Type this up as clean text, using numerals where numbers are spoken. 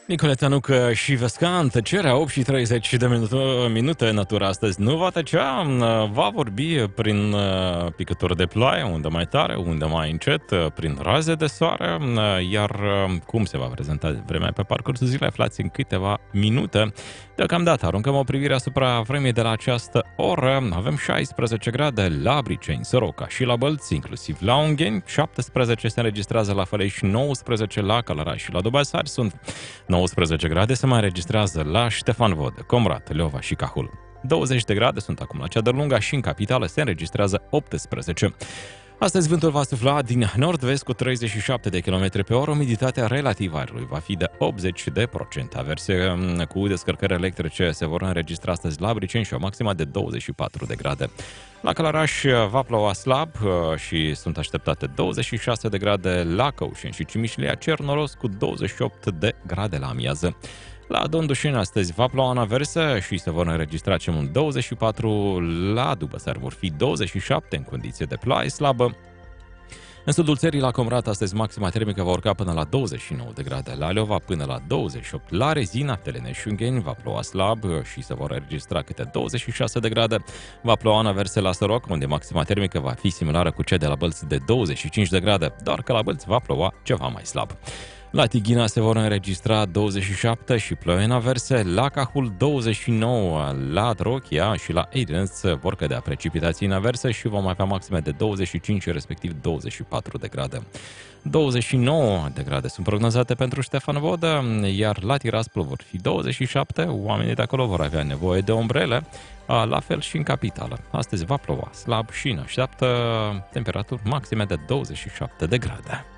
Nicole Tănucă și Vescan, tăcerea 8 și 30 de minute, natura astăzi nu va tăcea, va vorbi prin picături de ploaie, unde mai tare, unde mai încet, prin raze de soare, iar cum se va prezenta vremea pe parcursul zilei, aflați în câteva minute. Deocamdată aruncăm o privire asupra vremii de la această oră. Avem 16 grade la Briceni, Săroca și la Bălți, inclusiv la Ungheni, 17 se înregistrează la Fălești, 19 la Călăraș și la Dubăsari, sunt 19 grade se mai înregistrează la Ștefan Vodă, Comrat, Leova și Cahul. 20 de grade sunt acum la Ceadărlunga și în capitală se înregistrează 18. Astăzi vântul va sufla din nord-vest cu 37 de km pe oră, umiditatea relativă a aerului va fi de 80%. Averse cu descărcări electrice se vor înregistra astăzi la Briceni și o maximă de 24 de grade. La Călăraș va ploua slab și sunt așteptate 26 de grade la Căușeni și Cimișlia, cer noros cu 28 de grade la amiază. La Dondușeni astăzi va ploua în averse și se vor înregistra cel mult 24, la Dubăsari vor fi 27 în condiție de ploaie slabă. În sudul țării, la Comrat, astăzi maxima termică va urca până la 29 de grade, la Leova până la 28, la Rezina, Teleneș și Ungheni va ploua slab și se vor înregistra câte 26 de grade, va ploua în averse la Săroc, unde maxima termică va fi similară cu cea de la Bălți de 25 de grade, doar că la Bălți va ploua ceva mai slab. La Tighina se vor înregistra 27 și ploi în averse, la Cahul 29, la Drochia și la Eidens vor cădea precipitații în averse și vom avea maxime de 25, respectiv 24 de grade. 29 de grade sunt prognozate pentru Ștefan Vodă, iar la Tiraspol vor fi 27, oamenii de acolo vor avea nevoie de ombrele, la fel și în capitală. Astăzi va ploua slab și ne așteaptă temperaturi maxime de 27 de grade.